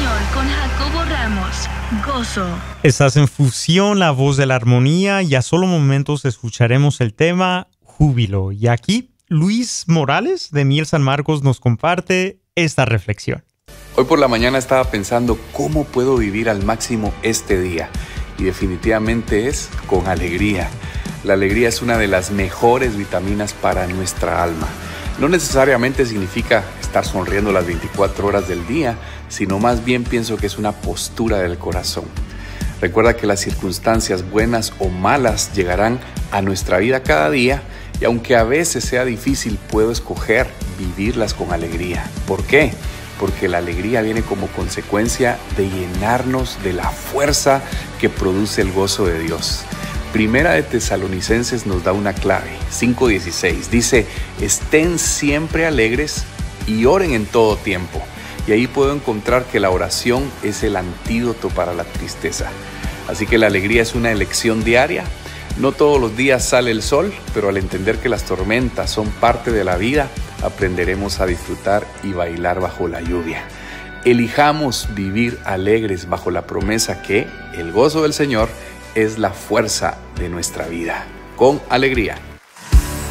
español con Jacobo Ramos. Gozo. Estás en Fusión, la voz de la armonía, y a solo momentos escucharemos el tema Júbilo. Y aquí Luis Morales de Miel San Marcos nos comparte esta reflexión. Hoy por la mañana estaba pensando cómo puedo vivir al máximo este día, y definitivamente es con alegría. La alegría es una de las mejores vitaminas para nuestra alma. No necesariamente significa estar sonriendo las 24 horas del día, sino más bien pienso que es una postura del corazón. Recuerda que las circunstancias buenas o malas llegarán a nuestra vida cada día, y aunque a veces sea difícil, puedo escoger vivirlas con alegría. ¿Por qué? Porque la alegría viene como consecuencia de llenarnos de la fuerza que produce el gozo de Dios. Primera de Tesalonicenses nos da una clave, 5:16, dice: estén siempre alegres y oren en todo tiempo. Y ahí puedo encontrar que la oración es el antídoto para la tristeza. Así que la alegría es una elección diaria. No todos los días sale el sol, pero al entender que las tormentas son parte de la vida, aprenderemos a disfrutar y bailar bajo la lluvia. Elijamos vivir alegres bajo la promesa que el gozo del Señor es la fuerza de nuestra vida. Con alegría.